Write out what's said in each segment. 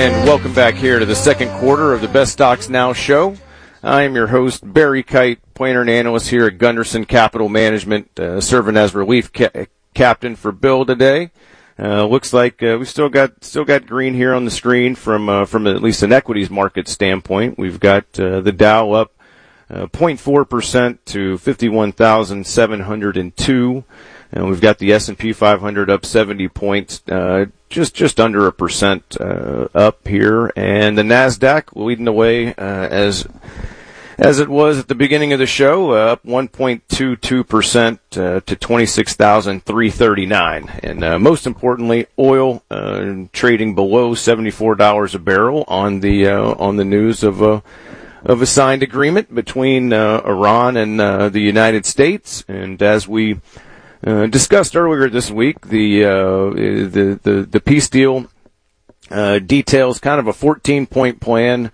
And welcome back here to the second quarter of the Best Stocks Now show. I am your host, Barry Kite, planner and analyst here at Gunderson Capital Management, serving as relief captain for Bill today. Looks like we still got green here on the screen from at least an equities market standpoint. We've got the Dow up 0.4% to 51,702. And we've got the S&P 500 up 70 points, just under 1% up here, and the Nasdaq leading the way as it was at the beginning of the show, up 1.22% to 26,339. And most importantly, oil trading below $74 a barrel on the news of a signed agreement between Iran and the United States. And as we discussed earlier this week, the peace deal details kind of a 14-point plan.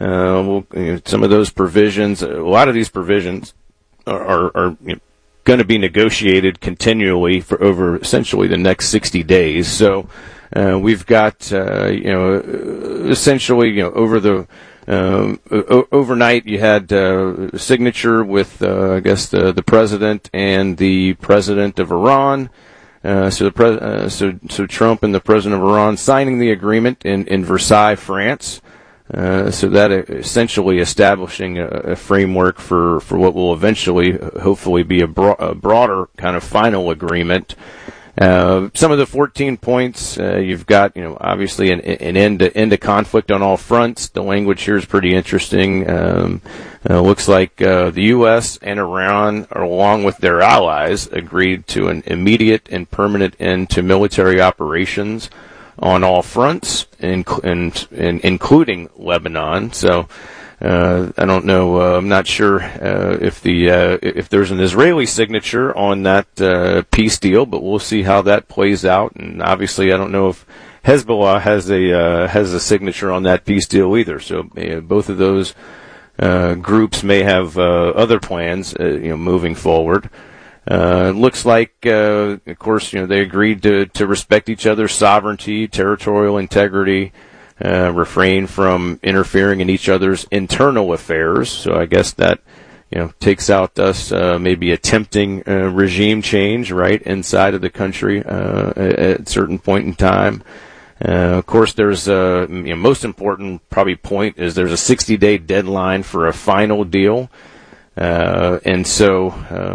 Some of those provisions, a lot of these provisions are going to be negotiated continually for over essentially the next 60 days. So we've got essentially over the overnight, you had a signature with, I guess, the president and the president of Iran. So Trump and the president of Iran signing the agreement in Versailles, France. So that essentially establishing a framework for what will eventually, hopefully, be a broader kind of final agreement. Some of the 14 points, you've got, obviously an end to conflict on all fronts. The language here is pretty interesting. Looks like the U.S. and Iran, along with their allies, agreed to an immediate and permanent end to military operations on all fronts, including Lebanon. So, I don't know. I'm not sure if there's an Israeli signature on that peace deal, but we'll see how that plays out. And obviously, I don't know if Hezbollah has a signature on that peace deal either. So both of those groups may have other plans, moving forward. Looks like, of course, they agreed to respect each other's sovereignty, territorial integrity. Refrain from interfering in each other's internal affairs. So I guess that, takes out us, maybe attempting regime change, right, inside of the country, at a certain point in time. Of course, there's most important probably point is there's a 60-day deadline for a final deal. And so,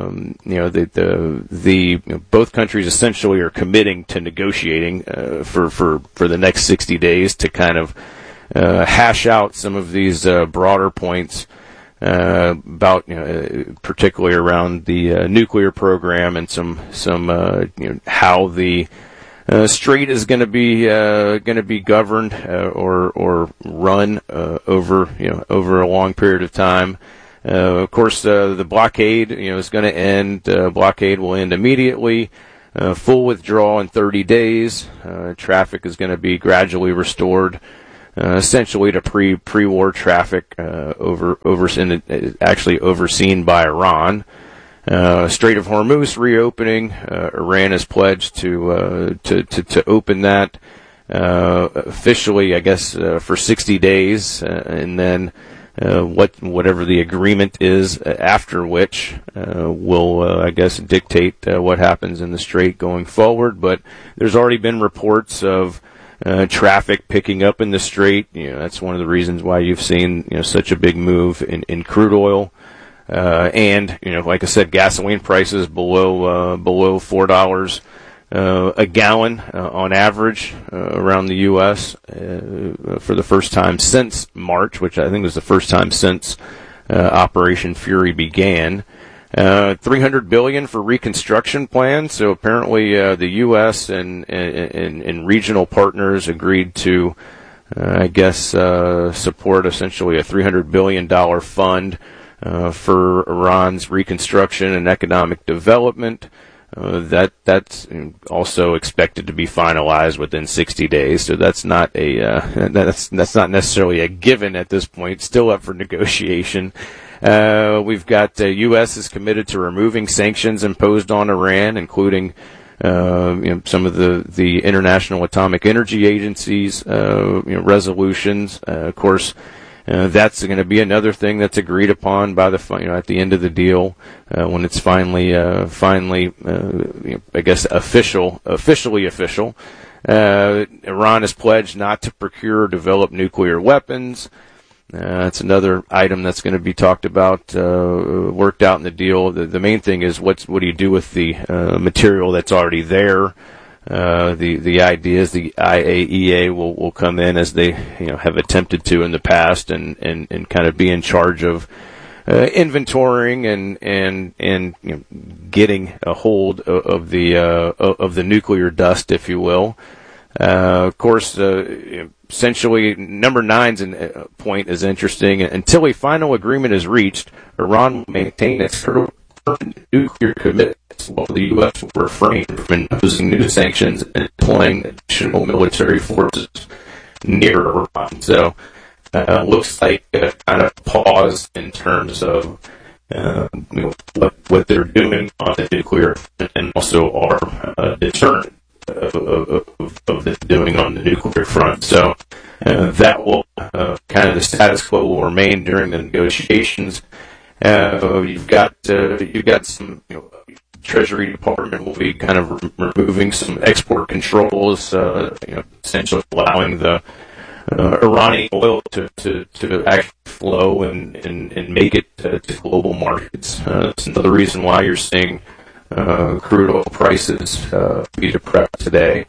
both countries essentially are committing to negotiating, for the next 60 days to kind of, hash out some of these, broader points, about, particularly around the, nuclear program and some, how the, Strait is going to be governed, or run, over a long period of time. Of course, the blockade, is going to end. Blockade will end immediately. Full withdrawal in 30 days. Traffic is going to be gradually restored, essentially to pre-war traffic, actually overseen by Iran. Strait of Hormuz reopening. Iran has pledged to open that, officially, I guess, for 60 days, and then, whatever the agreement is after which, will, I guess, dictate, what happens in the Strait going forward. But there's already been reports of, traffic picking up in the Strait. That's one of the reasons why you've seen, such a big move in crude oil. And, like I said, gasoline prices below $4 a gallon on average around the U.S. For the first time since March, which I think was the first time since Operation Fury began. $300 billion for reconstruction plans. So apparently the U.S. and regional partners agreed to, I guess, support essentially a $300 billion fund for Iran's reconstruction and economic development. That's also expected to be finalized within 60 days. So that's not that's not necessarily a given at this point. Still up for negotiation. We've got U.S. is committed to removing sanctions imposed on Iran, including some of the International Atomic Energy Agency's resolutions. Of course, that's going to be another thing that's agreed upon by at the end of the deal when it's finally, I guess, officially official. Iran has pledged not to procure or develop nuclear weapons. That's another item that's going to be talked about, worked out in the deal. The main thing is what do you do with the material that's already there? The idea is the IAEA will come in, as they have attempted to in the past, and kind of be in charge of inventorying and getting a hold of the nuclear dust, if you will. Of course, essentially, number 9's point is interesting. Until a final agreement is reached, Iran will maintain its nuclear commitments, while the U.S. will refrain from imposing new sanctions and deploying additional military forces near Iran. So, looks like a kind of pause in terms of what they're doing on the nuclear, and also our deterrent of the doing on the nuclear front. So that will kind of the status quo will remain during the negotiations. You've got some Treasury Department will be kind of removing some export controls, essentially allowing the Iranian oil to actually flow and make it to global markets. That's another reason why you're seeing crude oil prices be depressed today.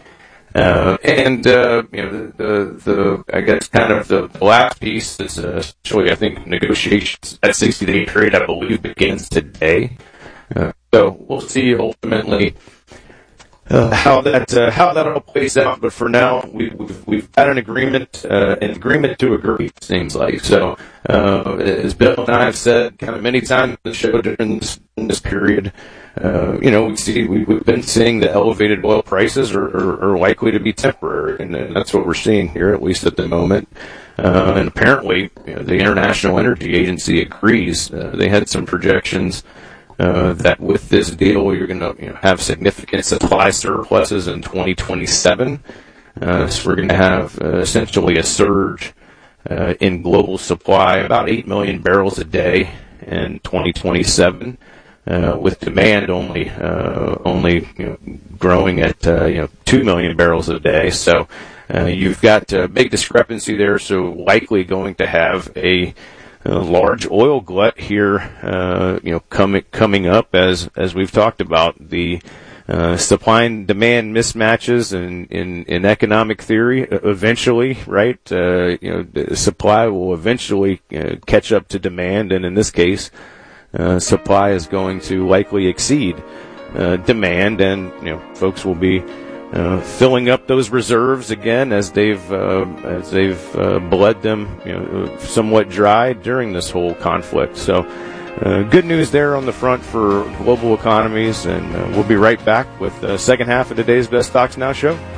I guess kind of the last piece is actually, I think, negotiations at 60-day period, I believe, begins today. So we'll see ultimately how that all plays out. But for now, we've got an agreement to agree. It seems like so. As Bill and I have said, kind of many times in the show during this period, we've been seeing the elevated oil prices are likely to be temporary, and that's what we're seeing here, at least at the moment. And apparently, the International Energy Agency agrees. They had some projections that with this deal, you're going to have significant supply surpluses in 2027. So we're going to have essentially a surge in global supply, about 8 million barrels a day in 2027. With demand only growing at 2 million barrels a day. So you've got a big discrepancy there. So likely going to have a large oil glut here, coming up as we've talked about. The supply and demand mismatches in economic theory eventually, right? The supply will eventually catch up to demand, and in this case, supply is going to likely exceed demand, and folks will be filling up those reserves again as they've bled them somewhat dry during this whole conflict. So good news there on the front for global economies, and we'll be right back with the second half of today's Best Stocks Now show.